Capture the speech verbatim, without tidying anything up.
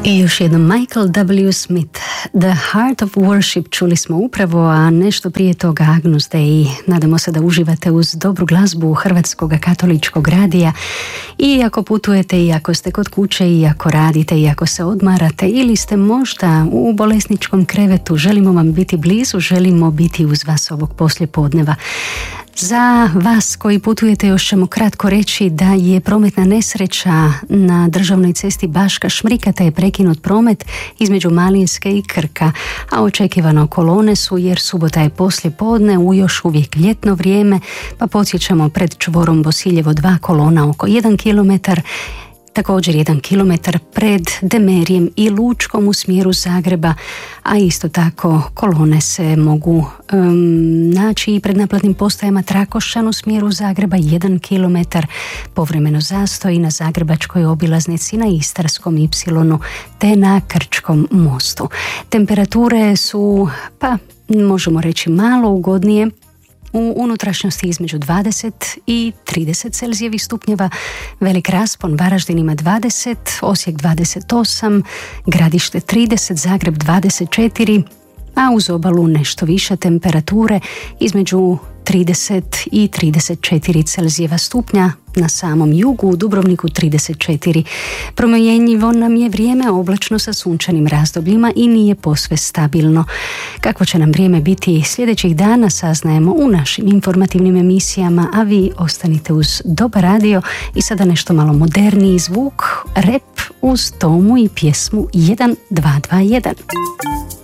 I još jednom Michael W. Smith, The Heart of Worship čuli smo upravo, a nešto prije toga Agnus Dei. Nadamo se da uživate uz dobru glazbu Hrvatskog katoličkog radija. I ako putujete, i ako ste kod kuće, i ako radite, i ako se odmarate, ili ste možda u bolesničkom krevetu, želimo vam biti blizu, želimo biti uz vas ovog poslijepodneva. Za vas koji putujete još ćemo kratko reći da je prometna nesreća na državnoj cesti Baška Šmrika, te je prekinut promet između Malinske i Krka, a očekivano kolone su jer subota je poslijepodne u još uvijek ljetno vrijeme, pa podsjećamo pred čvorom Bosiljevo dva kolona oko jedan kilometar, također jedan kilometar pred Demerijem i Lučkom u smjeru Zagreba, a isto tako kolone se mogu um, naći i pred naplatnim postajama Trakošćan u smjeru Zagreba, jedan kilometar, povremeno zastoj na Zagrebačkoj obilaznici, na Istarskom ipsilonu te na Krčkom mostu. Temperature su, pa možemo reći, malo ugodnije. U unutrašnjosti između dvadeset i trideset celzijevih stupnjeva, velik raspon, Varaždin ima dvadeset, Osijek dvadeset osam, Gradište trideset, Zagreb dvadeset četiri, a uz obalu nešto više temperature između trideset i trideset četiri celzijeva stupnja, na samom jugu u Dubrovniku trideset četiri. Promjenjivo nam je vrijeme, oblačno sa sunčanim razdobljima i nije posve stabilno. Kakvo će nam vrijeme biti sljedećih dana saznajemo u našim informativnim emisijama, a vi ostanite uz dobar radio. I sada nešto malo moderniji zvuk, rap uz Tomu i pjesmu jedan dva dva jedan.